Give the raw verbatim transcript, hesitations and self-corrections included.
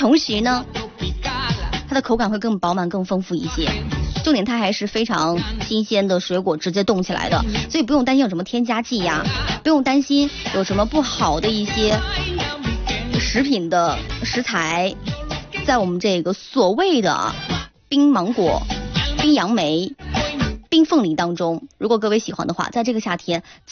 同时呢，它的口感会更饱满、更丰富一些。重点它还是非常新鲜的水果直接冻起来的，所以不用担心有什么添加剂呀，不用担心有什么不好的一些食品的食材在我们这个所谓的冰芒果、冰杨梅、冰凤梨当中。如果各位喜欢的话，在这个夏天